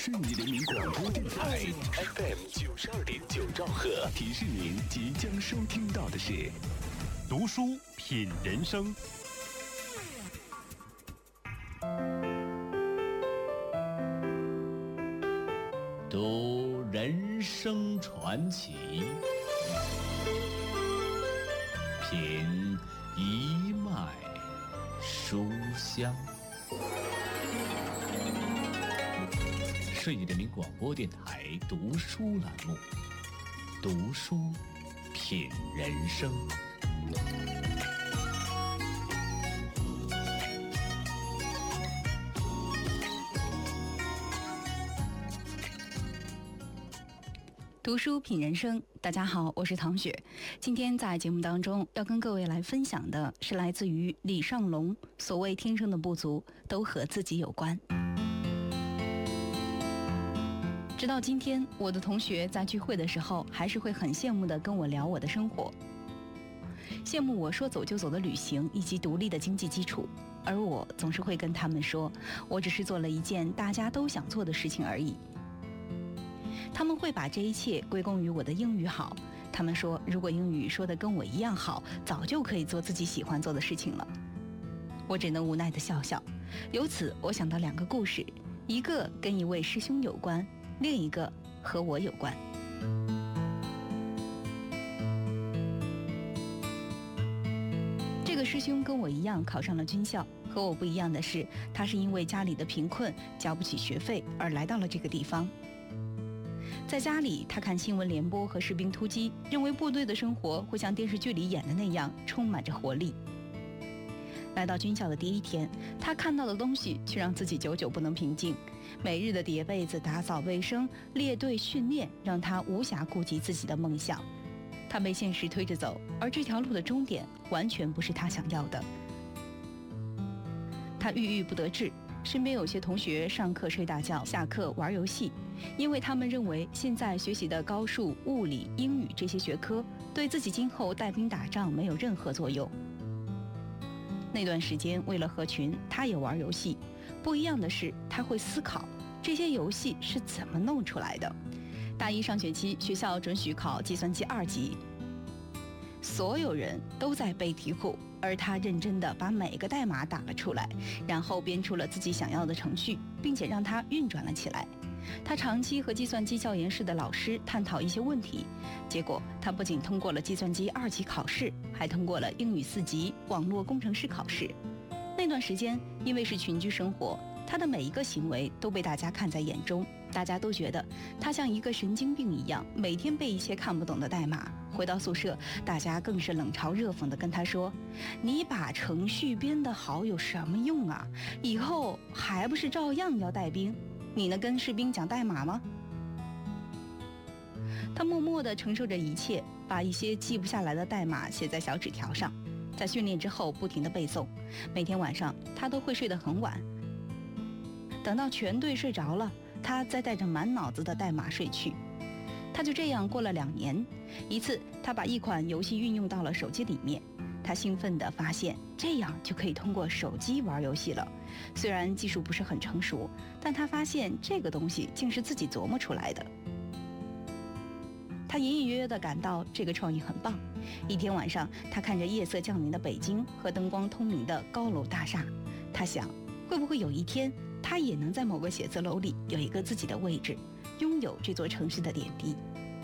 顺义人民广播电台 FM92.9兆赫，提示您即将收听到的是读书品人生。 读人生传奇，品一脉书香。顺义人民广播电台读书栏目，读书品人生。 读书品人生，大家好，我是唐雪。今天在节目当中要跟各位来分享的是来自于李尚龙，所谓天生的不足都和自己有关。直到今天，我的同学在聚会的时候还是会很羡慕地跟我聊我的生活，羡慕我说走就走的旅行以及独立的经济基础，而我总是会跟他们说，我只是做了一件大家都想做的事情而已。他们会把这一切归功于我的英语好，他们说如果英语说得跟我一样好，早就可以做自己喜欢做的事情了。我只能无奈地笑笑。由此我想到两个故事，一个跟一位师兄有关，另一个和我有关。这个师兄跟我一样考上了军校，和我不一样的是，他是因为家里的贫困交不起学费而来到了这个地方。在家里，他看新闻联播和士兵突击，认为部队的生活会像电视剧里演的那样充满着活力。来到军校的第一天，他看到的东西却让自己久久不能平静。每日的叠被子、打扫卫生、列队训练，让他无暇顾及自己的梦想。他被现实推着走，而这条路的终点完全不是他想要的。他郁郁不得志，身边有些同学上课睡大觉，下课玩游戏，因为他们认为现在学习的高数、物理、英语这些学科对自己今后带兵打仗没有任何作用。那段时间为了合群，他也玩游戏，不一样的是他会思考这些游戏是怎么弄出来的。大一上学期，学校准许考计算机2级，所有人都在背题库，而他认真地把每个代码打了出来，然后编出了自己想要的程序，并且让它运转了起来。他长期和计算机教研室的老师探讨一些问题，结果他不仅通过了计算机2级考试，还通过了英语4级网络工程师考试。那段时间，因为是群居生活，他的每一个行为都被大家看在眼中，大家都觉得他像一个神经病一样，每天背一些看不懂的代码。回到宿舍，大家更是冷嘲热讽地跟他说，你把程序编得好有什么用啊？以后还不是照样要带兵？你能跟士兵讲代码吗？他默默地承受着一切，把一些记不下来的代码写在小纸条上，在训练之后不停地背诵。每天晚上他都会睡得很晚，等到全队睡着了，他再带着满脑子的代码睡去。他就这样过了2年。一次，他把一款游戏运用到了手机里面，他兴奋地发现这样就可以通过手机玩游戏了。虽然技术不是很成熟，但他发现这个东西竟是自己琢磨出来的。他隐隐约约地感到这个创意很棒。一天晚上，他看着夜色降临的北京和灯光通明的高楼大厦，他想，会不会有一天他也能在某个写字楼里有一个自己的位置，拥有这座城市的点滴。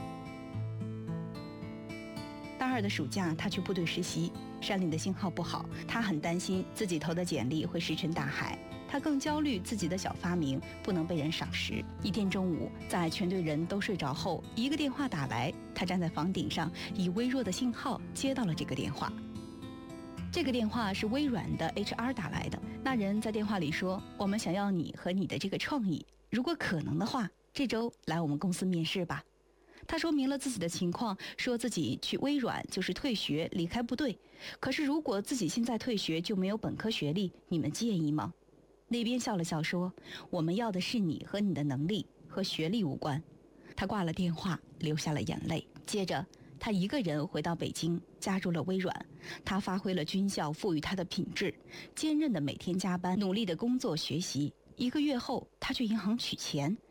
大2的暑假，他去部队实习，山里的信号不好，他很担心自己投的简历会石沉大海。他更焦虑自己的小发明不能被人赏识。一天中午，在全队人都睡着后，一个电话打来，他站在房顶上，以微弱的信号接到了这个电话。这个电话是微软的 HR 打来的。那人在电话里说，我们想要你和你的这个创意，如果可能的话，这周来我们公司面试吧。他说明了自己的情况，说自己去微软就是退学离开部队，可是如果自己现在退学就没有本科学历，你们介意吗？那边笑了笑说，我们要的是你和你的能力，和学历无关。他挂了电话，流下了眼泪。接着他一个人回到北京，加入了微软。他发挥了军校赋予他的品质，坚韧的每天加班，努力的工作学习。1个月后，他去银行取钱，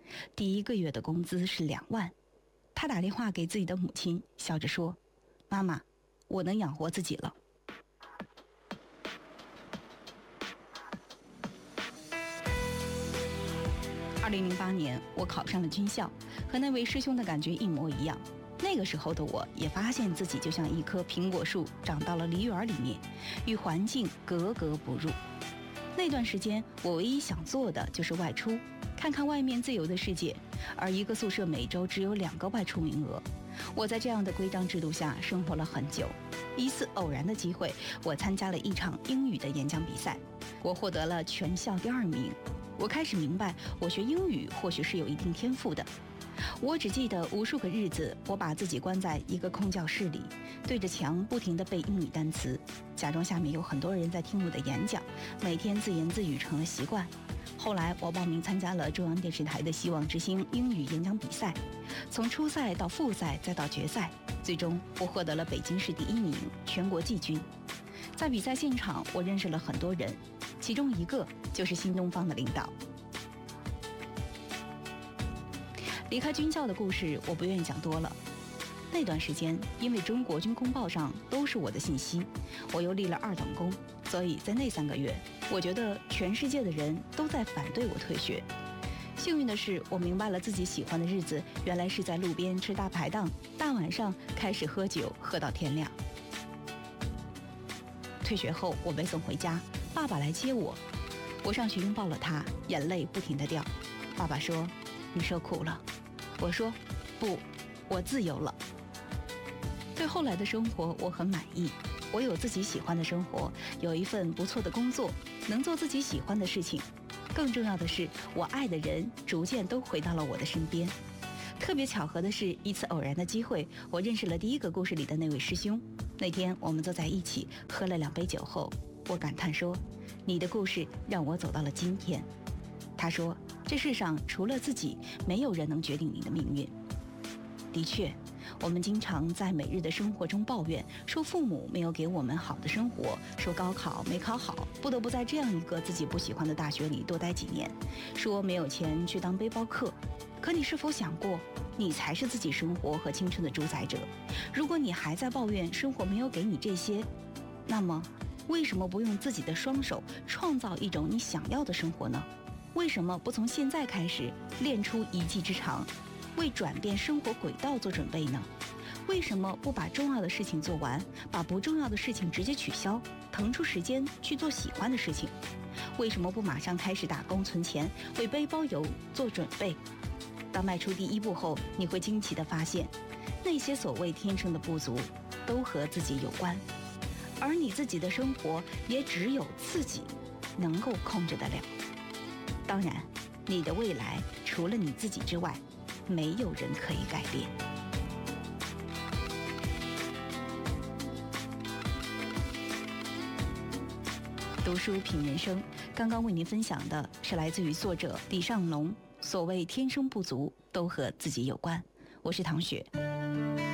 第1个月的工资是2万。他打电话给自己的母亲，笑着说：“妈妈，我能养活自己了。”2008年，我考上了军校，和那位师兄的感觉一模一样。那个时候的我也发现自己就像一棵苹果树长到了梨园里面，与环境格格不入。那段时间，我唯一想做的就是外出，看看外面自由的世界，而一个宿舍每周只有2个外出名额。我在这样的规章制度下生活了很久。一次偶然的机会，我参加了一场英语的演讲比赛，我获得了全校第2名。我开始明白，我学英语或许是有一定天赋的。我只记得无数个日子，我把自己关在一个空教室里，对着墙不停地背英语单词，假装下面有很多人在听我的演讲，每天自言自语成了习惯。后来我报名参加了中央电视台的希望之星英语演讲比赛，从初赛到复赛再到决赛，最终我获得了北京市第1名，全国季军。在比赛现场，我认识了很多人，其中一个就是新东方的领导。离开军校的故事我不愿意讲多了。那段时间，因为中国军工报上都是我的信息，我又立了2等功，所以在那3个月，我觉得全世界的人都在反对我退学。幸运的是，我明白了自己喜欢的日子原来是在路边吃大排档，大晚上开始喝酒，喝到天亮。退学后，我被送回家，爸爸来接我，我上去拥抱了他，眼泪不停地掉。爸爸说：“你受苦了。”我说：“不，我自由了。”对后来的生活我很满意，我有自己喜欢的生活，有一份不错的工作，能做自己喜欢的事情。更重要的是，我爱的人逐渐都回到了我的身边。特别巧合的是，一次偶然的机会，我认识了第1个故事里的那位师兄。那天我们坐在一起，喝了2杯酒后，我感叹说：“你的故事让我走到了今天。”他说：“这世上除了自己，没有人能决定你的命运。”的确，我们经常在每日的生活中抱怨，说父母没有给我们好的生活，说高考没考好，不得不在这样一个自己不喜欢的大学里多待几年，说没有钱去当背包客。可你是否想过，你才是自己生活和青春的主宰者？如果你还在抱怨生活没有给你这些，那么为什么不用自己的双手创造一种你想要的生活呢？为什么不从现在开始练出一技之长，为转变生活轨道做准备呢？为什么不把重要的事情做完，把不重要的事情直接取消，腾出时间去做喜欢的事情？为什么不马上开始打工存钱，为背包游做准备？当迈出第1步后，你会惊奇地发现，那些所谓天生的不足，都和自己有关，而你自己的生活也只有自己能够控制得了。当然，你的未来除了你自己之外，没有人可以改变。读书品人生，刚刚为您分享的是来自于作者李尚龙，所谓天生不足，都和自己有关。我是唐雪。